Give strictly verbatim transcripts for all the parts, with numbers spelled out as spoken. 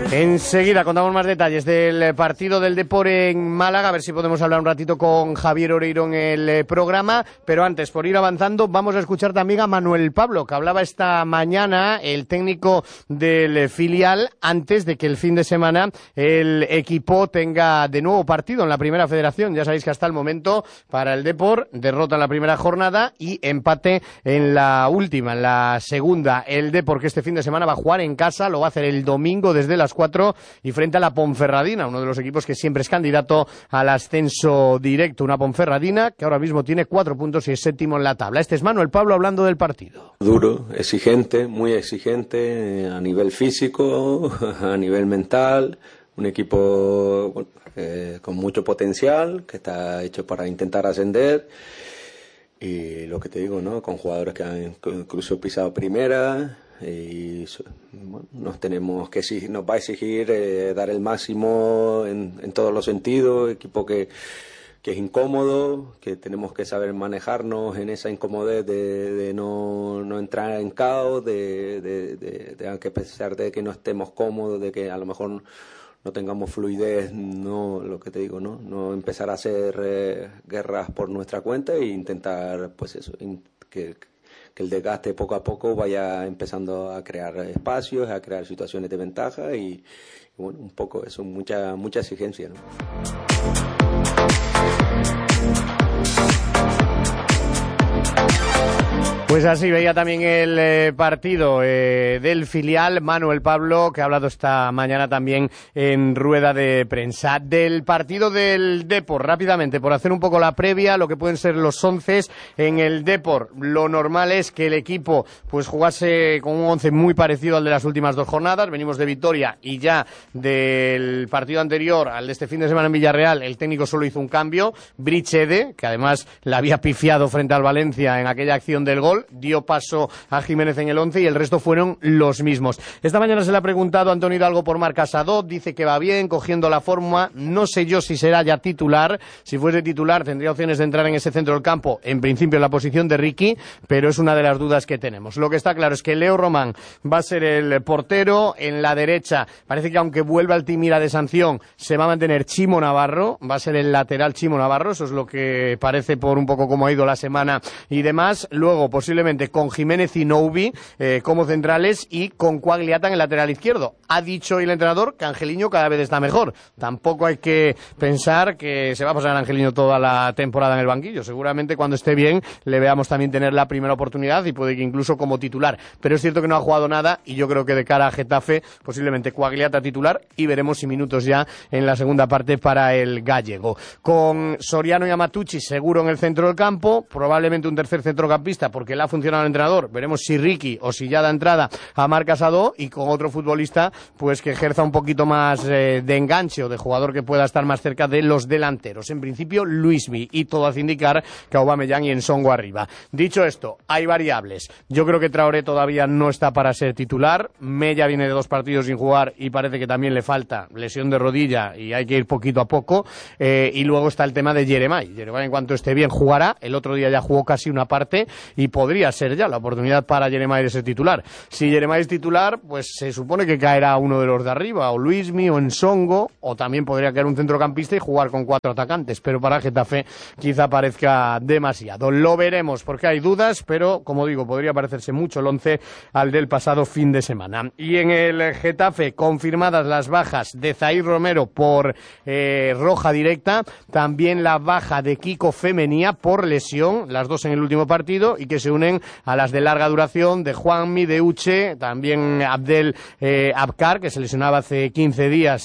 Enseguida contamos más detalles del partido del Depor en Málaga, a ver si podemos hablar un ratito con Javier Oreiro en el programa, pero antes, por ir avanzando, vamos a escuchar también a Manuel Pablo, que hablaba esta mañana, el técnico del filial, antes de que el fin de semana el equipo tenga de nuevo partido en la primera federación. Ya sabéis que hasta el momento para el Depor, derrota en la primera jornada y empate en la última, en la segunda. El Depor, que este fin de semana va a jugar en casa, lo va a hacer el domingo desde las cuatro y frente a la Ponferradina, uno de los equipos que siempre es candidato al ascenso directo. Una Ponferradina que ahora mismo tiene cuatro puntos y es séptimo en la tabla. Este es Manuel Pablo hablando del partido. Duro, exigente, muy exigente a nivel físico, a nivel mental. Un equipo bueno, eh, con mucho potencial, que está hecho para intentar ascender. Y lo que te digo, ¿no? Con jugadores que han incluso pisado primera. Y bueno, nos tenemos que exigir, nos va a exigir eh, dar el máximo en, en todos los sentidos, equipo que, que es incómodo, que tenemos que saber manejarnos en esa incomodidad de, de no, no entrar en caos, de, de, de, de que a pesar de que no estemos cómodos, de que a lo mejor no, no tengamos fluidez, no, lo que te digo, no, no empezar a hacer eh, guerras por nuestra cuenta e intentar, pues eso, in, que que el desgaste poco a poco vaya empezando a crear espacios, a crear situaciones de ventaja y, y bueno, un poco eso, mucha mucha exigencia, ¿no? Pues así veía también el eh, partido eh, del filial Manuel Pablo, que ha hablado esta mañana también en rueda de prensa. Del partido del Depor, rápidamente, por hacer un poco la previa, lo que pueden ser los once en el Depor. Lo normal es que el equipo pues jugase con un once muy parecido al de las últimas dos jornadas. Venimos de victoria y ya del partido anterior, al de este fin de semana en Villarreal, el técnico solo hizo un cambio. Brichede, que además la había pifiado frente al Valencia en aquella acción del gol, dio paso a Jiménez en el once y el resto fueron los mismos. Esta mañana se le ha preguntado a Antonio Hidalgo por Marc Casadó, dice que va bien, cogiendo la forma, no sé yo si será ya titular, si fuese titular tendría opciones de entrar en ese centro del campo, en principio en la posición de Ricky, pero es una de las dudas que tenemos. Lo que está claro es que Leo Román va a ser el portero, en la derecha parece que aunque vuelva Altimira de sanción, se va a mantener Chimo Navarro, va a ser el lateral Chimo Navarro, eso es lo que parece por un poco cómo ha ido la semana y demás. Luego, posiblemente con Jiménez y Noubi eh, como centrales y con Quagliata en el lateral izquierdo. Ha dicho el entrenador que Angeliño cada vez está mejor. Tampoco hay que pensar que se va a pasar Angeliño toda la temporada en el banquillo. Seguramente cuando esté bien le veamos también tener la primera oportunidad y puede que incluso como titular. Pero es cierto que no ha jugado nada y yo creo que de cara a Getafe posiblemente Quagliata titular y veremos si minutos ya en la segunda parte para el gallego. Con Soriano y Amatucci seguro en el centro del campo, probablemente un tercer centrocampista porque le ha funcionado el entrenador. Veremos si Ricky o si ya da entrada a Marc Casadó y con otro futbolista pues que ejerza un poquito más eh, de enganche o de jugador que pueda estar más cerca de los delanteros. En principio Luismi y todo hace indicar que Aubameyang y Ensongo arriba. Dicho esto, hay variables. Yo creo que Traoré todavía no está para ser titular. Mella viene de dos partidos sin jugar y parece que también le falta lesión de rodilla y hay que ir poquito a poco. Eh, y luego está el tema de Jeremai. Jeremai en cuanto esté bien jugará. El otro día ya jugó casi una parte y podría ser ya la oportunidad para Jeremai de ser titular. Si Jeremai es titular, pues se supone que caerá uno de los de arriba, o Luismi o Ensongo, o también podría caer un centrocampista y jugar con cuatro atacantes, pero para Getafe quizá parezca demasiado. Lo veremos porque hay dudas, pero como digo, podría parecerse mucho el once al del pasado fin de semana. Y en el Getafe, confirmadas las bajas de Zaïr Romero por eh, roja directa, también la baja de Kiko Femenía por lesión, las dos en el último partido, y que se unen a las de larga duración de Juanmi, de Uche, también Abdel eh, Abkar, que se lesionaba hace quince días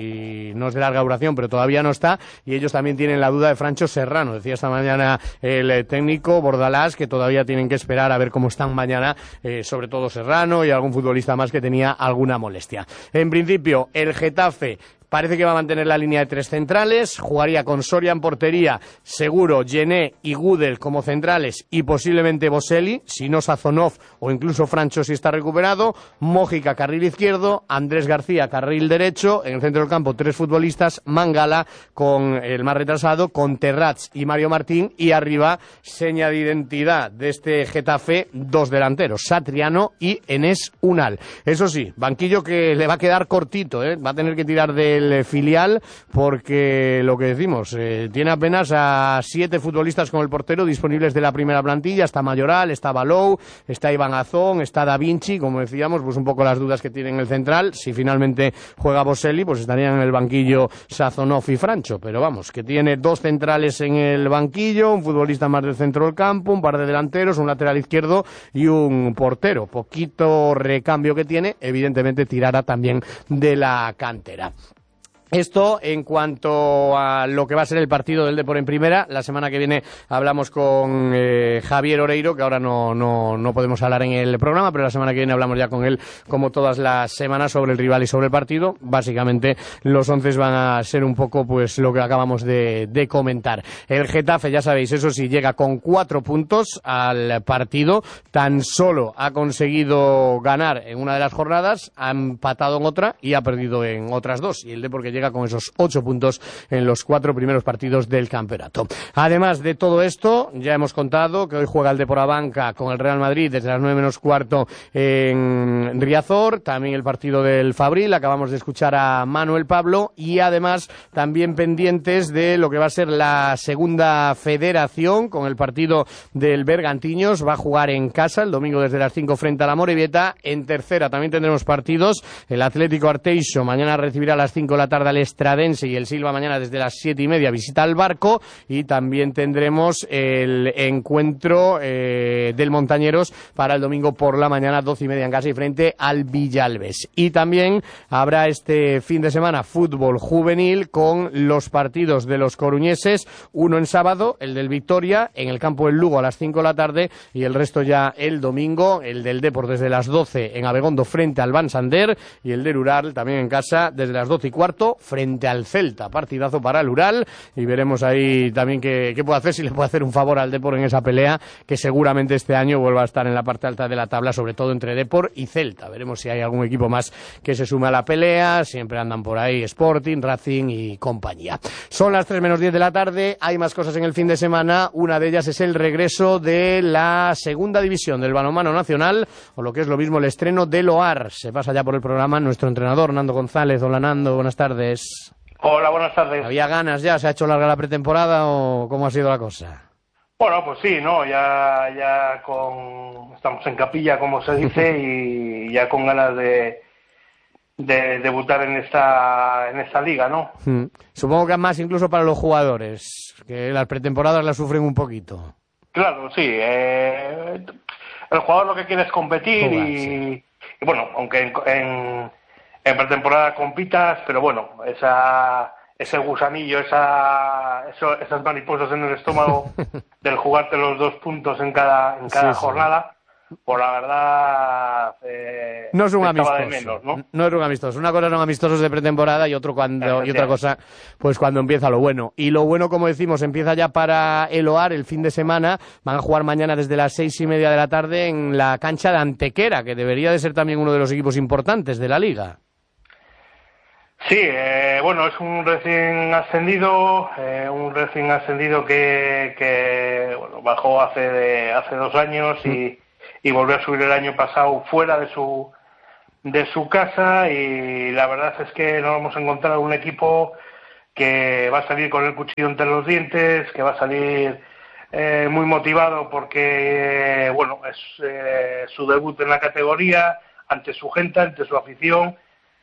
y no es de larga duración, pero todavía no está, y ellos también tienen la duda de Francho Serrano. Decía esta mañana el técnico Bordalás que todavía tienen que esperar a ver cómo están mañana, eh, sobre todo Serrano y algún futbolista más que tenía alguna molestia. En principio, el Getafe Parece que va a mantener la línea de tres centrales, jugaría con Soria en portería, seguro Gené y Gudel como centrales y posiblemente Boselli, si no Sazonov o incluso Francho si está recuperado, Mójica carril izquierdo, Andrés García carril derecho, en el centro del campo tres futbolistas, Mangala con el más retrasado, con Terrats y Mario Martín, y arriba seña de identidad de este Getafe, dos delanteros, Satriano y Enes Unal. Eso sí, banquillo que le va a quedar cortito, ¿eh? Va a tener que tirar del filial porque lo que decimos, eh, tiene apenas a siete futbolistas con el portero disponibles de la primera plantilla. Está Mayoral, está Balou, está Iván Azón, está Da Vinci, como decíamos, pues un poco las dudas que tiene en el central. Si finalmente juega Boselli, pues estarían en el banquillo Sazonov y Francho, pero vamos, que tiene dos centrales en el banquillo, un futbolista más del centro del campo, un par de delanteros, un lateral izquierdo y un portero. Poquito recambio que tiene, evidentemente tirará también de la cantera. Esto en cuanto a lo que va a ser el partido del Depor en primera. La semana que viene hablamos con eh, Javier Oreiro, que ahora no, no, no podemos hablar en el programa, pero la semana que viene hablamos ya con él, como todas las semanas, sobre el rival y sobre el partido. Básicamente los once van a ser un poco pues lo que acabamos de, de comentar. El Getafe, ya sabéis, eso sí, llega con cuatro puntos al partido. Tan solo ha conseguido ganar en una de las jornadas, ha empatado en otra y ha perdido en otras dos. Y el Depor que llega con esos ocho puntos en los cuatro primeros partidos del campeonato. Además de todo esto, ya hemos contado que hoy juega el Depor a banca con el Real Madrid desde las nueve menos cuarto en Riazor, también el partido del Fabril, acabamos de escuchar a Manuel Pablo, y además también pendientes de lo que va a ser la segunda federación con el partido del Bergantiños. Va a jugar en casa el domingo desde las cinco frente a la Morevieta. En tercera también tendremos partidos, el Atlético Arteixo mañana recibirá a las cinco de la tarde al Estradense, y el Silva mañana desde las siete y media visita al Barco, y también tendremos el encuentro eh, del Montañeros para el domingo por la mañana, doce y media en casa y frente al Villalbes. Y también habrá este fin de semana fútbol juvenil con los partidos de los coruñeses, uno en sábado, el del Victoria en el campo del Lugo a las cinco de la tarde, y el resto ya el domingo, el del Depor desde las doce en Abegondo frente al Van Sander, y el del Ural también en casa desde las doce y cuarto frente al Celta. Partidazo para el Ural, y veremos ahí también qué, qué puede hacer, si le puede hacer un favor al Depor en esa pelea, que seguramente este año vuelva a estar en la parte alta de la tabla, sobre todo entre Depor y Celta. Veremos si hay algún equipo más que se sume a la pelea. Siempre andan por ahí Sporting, Racing y compañía. Son las tres menos diez de la tarde, hay más cosas en el fin de semana. Una de ellas es el regreso de la segunda división del balonmano nacional, o lo que es lo mismo, el estreno del O A R. Se pasa ya por el programa nuestro entrenador, Nando González. Hola Nando, buenas tardes. Hola, buenas tardes. ¿Había ganas ya? ¿Se ha hecho larga la pretemporada o cómo ha sido la cosa? Bueno, pues sí, ¿no? Ya, ya con... estamos en capilla, como se dice, y ya con ganas de, de debutar en esta, en esta liga, ¿no? Hmm. Supongo que más incluso para los jugadores, que las pretemporadas las sufren un poquito. Claro, sí. Eh, el jugador lo que quiere es competir. Jugar, y, sí. y bueno, aunque en... en En pretemporada compitas, pero bueno, esa, ese gusanillo, esa, eso, esas mariposas en el estómago del jugarte los dos puntos en cada, en cada sí, jornada, sí. Por la verdad, eh, no es un amistoso, de menos, ¿no? No es un amistoso. Una cosa son amistosos de pretemporada y otro cuando y otra cosa, pues cuando empieza lo bueno. Y lo bueno, como decimos, empieza ya para el O A R el fin de semana. Van a jugar mañana desde las seis y media de la tarde en la cancha de Antequera, que debería de ser también uno de los equipos importantes de la liga. Sí, eh, bueno, es un recién ascendido, eh, un recién ascendido que, que bueno, bajó hace de, hace dos años y, y volvió a subir el año pasado fuera de su de su casa, y la verdad es que nos hemos encontrado un equipo que va a salir con el cuchillo entre los dientes, que va a salir eh, muy motivado porque, eh, bueno, es eh, su debut en la categoría, ante su gente, ante su afición.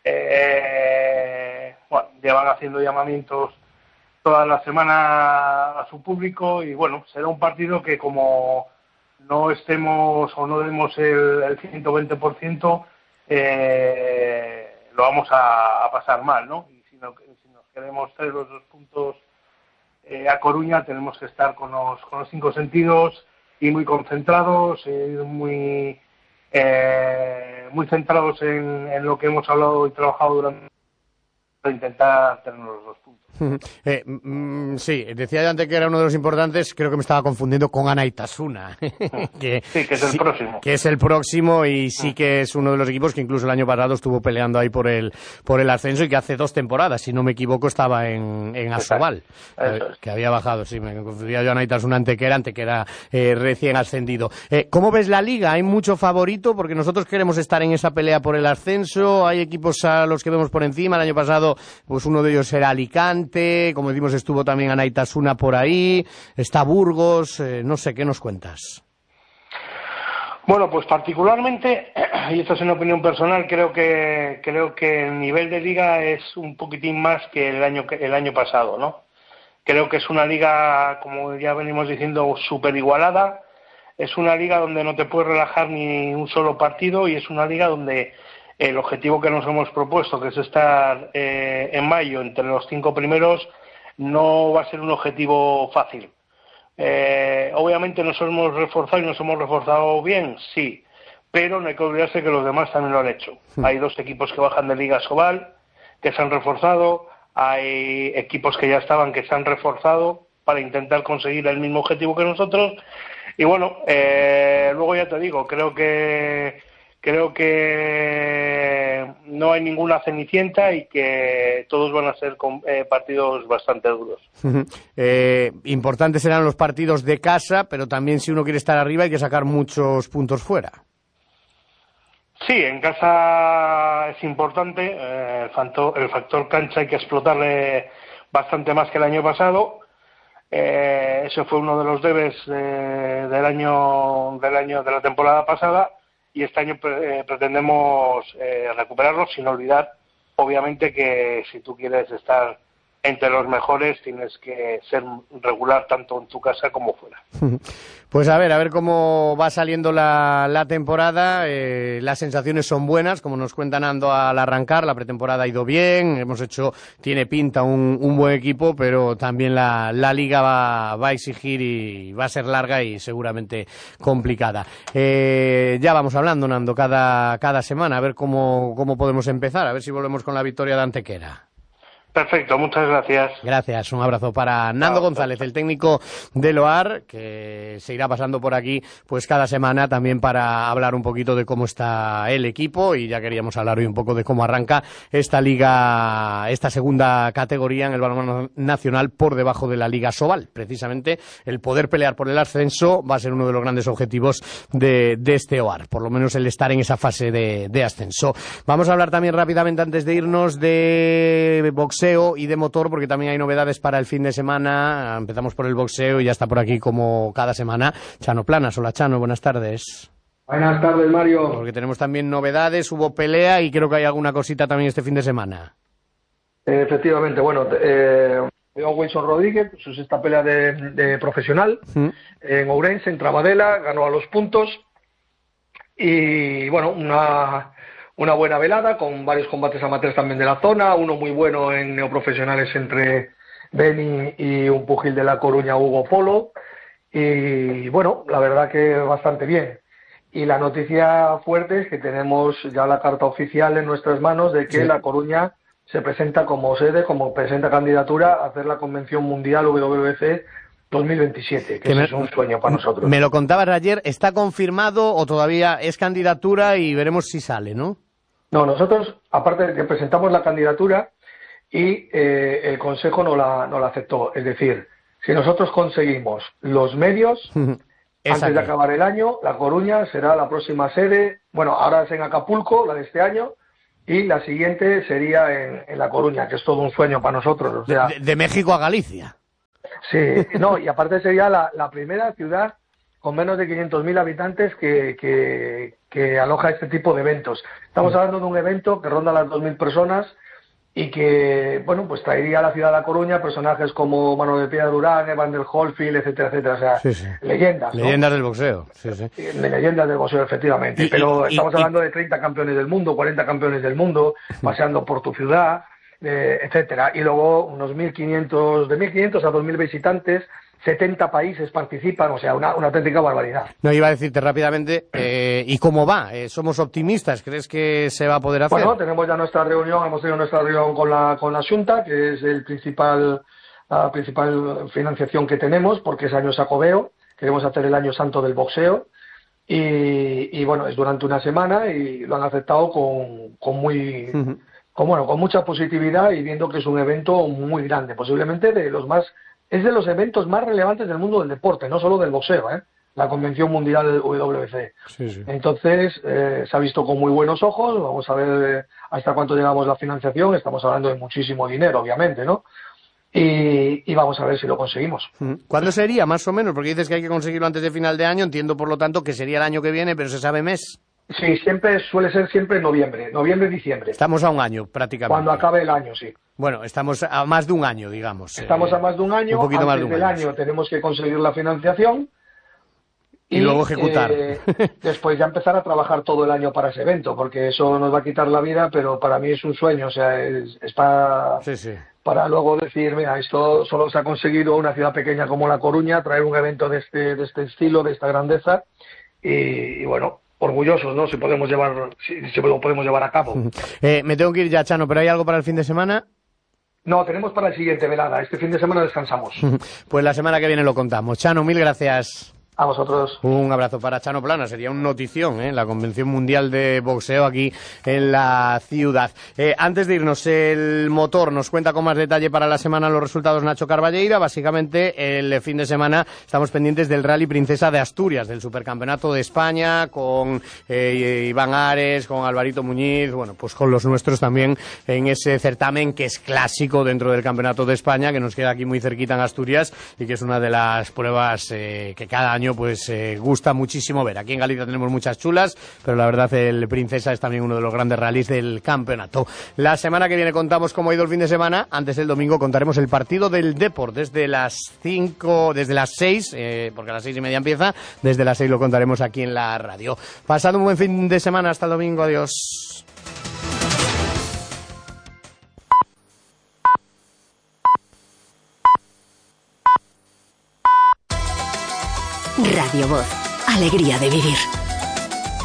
Eh, bueno, llevan haciendo llamamientos toda la semana a su público, y bueno, será un partido que como no estemos o no demos el, el ciento veinte por ciento, eh, lo vamos a, a pasar mal, ¿no? Y si, no, si nos queremos traer los dos puntos eh, a Coruña, tenemos que estar con los, con los cinco sentidos y muy concentrados, eh, muy... Eh, muy centrados en, en lo que hemos hablado y trabajado durante intentar tener los dos puntos. Eh, mm, sí, decía yo antes que era uno de los importantes, creo que me estaba confundiendo con Anaitasuna. que, sí, que es el sí, próximo. Que es el próximo y sí que es uno de los equipos que incluso el año pasado estuvo peleando ahí por el por el ascenso y que hace dos temporadas, si no me equivoco, estaba en, en Asobal, que, que había bajado. Sí, me confundía yo Anaitasuna Antequera, Antequera eh, recién ascendido. Eh, ¿Cómo ves la liga? ¿Hay mucho favorito? Porque nosotros queremos estar en esa pelea por el ascenso. Hay equipos a los que vemos por encima. El año pasado, pues uno de ellos era Alicante. Como decimos, estuvo también Anaitasuna por ahí, está Burgos, eh, no sé, ¿qué nos cuentas? Bueno, pues particularmente, y esto es una opinión personal, creo que creo que el nivel de liga es un poquitín más que el año el año pasado, ¿no? Creo que es una liga, como ya venimos diciendo, súper igualada, es una liga donde no te puedes relajar ni un solo partido y es una liga donde el objetivo que nos hemos propuesto, que es estar eh, en mayo entre los cinco primeros, no va a ser un objetivo fácil. Eh, obviamente nos hemos reforzado y nos hemos reforzado bien, sí, pero no hay que olvidarse que los demás también lo han hecho. Sí. Hay dos equipos que bajan de Liga Asobal, que se han reforzado, hay equipos que ya estaban que se han reforzado para intentar conseguir el mismo objetivo que nosotros. Y bueno, eh, luego ya te digo, creo que Creo que no hay ninguna cenicienta y que todos van a ser eh, partidos bastante duros. eh, importantes serán los partidos de casa, pero también si uno quiere estar arriba hay que sacar muchos puntos fuera. Sí, en casa es importante. Eh, el, factor, el factor cancha hay que explotarle bastante más que el año pasado. Eh, ese fue uno de los debes eh, del año del año de la temporada pasada. Y este año eh, pretendemos eh, recuperarlo, sin olvidar, obviamente, que si tú quieres estar entre los mejores tienes que ser regular tanto en tu casa como fuera. Pues a ver, a ver cómo va saliendo la, la temporada. Eh, las sensaciones son buenas, como nos cuentan Ando al arrancar. La pretemporada ha ido bien, hemos hecho, tiene pinta un, un buen equipo, pero también la, la liga va, va a exigir y va a ser larga y seguramente complicada. Eh, ya vamos hablando, Nando, cada, cada semana, a ver cómo, cómo podemos empezar, a ver si volvemos con la victoria de Antequera. Perfecto, muchas gracias. Gracias, un abrazo para Nando González, el técnico del O A R, que se irá pasando por aquí pues cada semana también para hablar un poquito de cómo está el equipo, y ya queríamos hablar hoy un poco de cómo arranca esta liga, esta segunda categoría en el balonmano nacional por debajo de la Liga Asobal. Precisamente el poder pelear por el ascenso va a ser uno de los grandes objetivos de, de este O A R, por lo menos el estar en esa fase de, de ascenso. Vamos a hablar también rápidamente, antes de irnos, de boxeo y de motor, porque también hay novedades para el fin de semana. Empezamos por el boxeo y ya está por aquí como cada semana Chano Planas. Hola Chano, buenas tardes. Buenas tardes, Mario. Porque tenemos también novedades, hubo pelea y creo que hay alguna cosita también este fin de semana. Eh, efectivamente, bueno, eh, Wilson Rodríguez, su sexta pelea de, de profesional, ¿Mm? en Ourense, en Trabadela, ganó a los puntos y bueno, una... Una buena velada con varios combates amateurs también de la zona, uno muy bueno en neoprofesionales entre Beni y un pugil de La Coruña, Hugo Polo, y bueno, la verdad que bastante bien. Y la noticia fuerte es que tenemos ya la carta oficial en nuestras manos de que sí. La Coruña se presenta como sede, como presenta candidatura a hacer la Convención Mundial W W C dos mil veintisiete, que, que me, es un sueño para nosotros. Me lo contabas ayer, ¿está confirmado o todavía es candidatura y veremos si sale, no? No, nosotros, aparte de que presentamos la candidatura y eh, el Consejo no la, no la aceptó. Es decir, si nosotros conseguimos los medios, antes de acabar el año, La Coruña será la próxima sede. Bueno, ahora es en Acapulco, la de este año, y la siguiente sería en, en La Coruña, que es todo un sueño para nosotros. O sea, de, de México a Galicia. Sí, no, y aparte sería la, la primera ciudad con menos de quinientos mil habitantes que, que, que aloja este tipo de eventos. Estamos hablando de un evento que ronda las dos mil personas y que, bueno, pues traería a la ciudad de La Coruña personajes como Mano de Piedra Durán, Evander Holyfield, etcétera, etcétera. O sea, sí, sí. leyendas, ¿no? Leyendas del boxeo. Sí, sí. De leyendas del boxeo, efectivamente. Y, Pero y, estamos y, hablando de treinta campeones del mundo, cuarenta campeones del mundo, paseando por tu ciudad, eh, etcétera. Y luego unos mil quinientos, de mil quinientos a dos mil visitantes setenta países participan, o sea, una, una auténtica barbaridad. No, iba a decirte rápidamente, eh, ¿y cómo va? Eh, ¿Somos optimistas? ¿Crees que se va a poder hacer? Bueno, tenemos ya nuestra reunión, hemos tenido nuestra reunión con la, con la Xunta, que es el principal, la principal financiación que tenemos, porque es año sacobeo, queremos hacer el año santo del boxeo, y, y bueno, es durante una semana y lo han aceptado con, con muy, uh-huh. con, bueno, con mucha positividad y viendo que es un evento muy grande, posiblemente de los más, es de los eventos más relevantes del mundo del deporte, no solo del boxeo, ¿eh? La Convención Mundial W W C. Sí, sí. Entonces, eh, se ha visto con muy buenos ojos, vamos a ver hasta cuánto llegamos la financiación, estamos hablando de muchísimo dinero, obviamente, ¿no? Y, y vamos a ver si lo conseguimos. ¿Cuándo sería, más o menos? Porque dices que hay que conseguirlo antes de final de año, entiendo por lo tanto que sería el año que viene, pero ¿se sabe mes? Sí, siempre suele ser siempre en noviembre, noviembre, diciembre. Estamos a un año, prácticamente. Cuando acabe el año, sí. Bueno, estamos a más de un año, digamos. Estamos eh, a más de un año, un poquito antes más de un del año, año sí. Tenemos que conseguir la financiación. Y, y luego ejecutar. Eh, después ya empezar a trabajar todo el año para ese evento, porque eso nos va a quitar la vida, pero para mí es un sueño, o sea, es, es para... Sí, sí. para luego decir, mira, esto solo se ha conseguido una ciudad pequeña como La Coruña, traer un evento de este, de este estilo, de esta grandeza, y, y bueno, orgullosos, ¿no? Si podemos llevar, si, si lo podemos llevar a cabo. Eh, me tengo que ir ya, Chano, pero ¿hay algo para el fin de semana? No, tenemos para el siguiente velada. Este fin de semana descansamos. Pues la semana que viene lo contamos. Chano, mil gracias. A vosotros. Un abrazo para Chano Plana, sería una notición, ¿eh? La Convención Mundial de Boxeo aquí en la ciudad. Eh, antes de irnos, el motor nos cuenta con más detalle para la semana los resultados Nacho Carballeira. Básicamente, el fin de semana estamos pendientes del Rally Princesa de Asturias, del Supercampeonato de España, con eh, Iván Ares, con Alvarito Muñiz, bueno, pues con los nuestros también en ese certamen que es clásico dentro del Campeonato de España, que nos queda aquí muy cerquita en Asturias y que es una de las pruebas eh, que cada año pues eh, gusta muchísimo ver. Aquí en Galicia tenemos muchas chulas, pero la verdad el Princesa es también uno de los grandes rallies del campeonato. La semana que viene contamos cómo ha ido el fin de semana. Antes del domingo contaremos el partido del Depor desde las cinco, desde las seis, eh, porque a las seis y media empieza, desde las seis lo contaremos aquí en la radio. Pasad un buen fin de semana, hasta el domingo, adiós. Radio Voz, alegría de vivir.